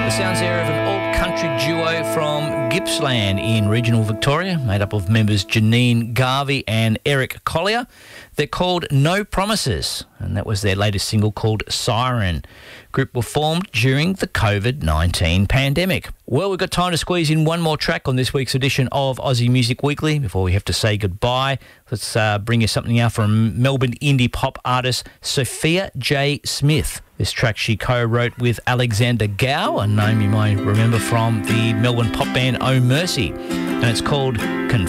The sounds there of an all-country duo from Gippsland in regional Victoria, made up of members Janine Garvey and Eric Collier. They're called No Promises, and that was their latest single called Siren. Group were formed during the COVID-19 pandemic. Well, we've got time to squeeze in one more track on this week's edition of Aussie Music Weekly before we have to say goodbye. Let's bring you something out from Melbourne indie pop artist Sophia J. Smith. This track she co-wrote with Alexander Gow, a name you might remember from the Melbourne pop band Oh Mercy, and it's called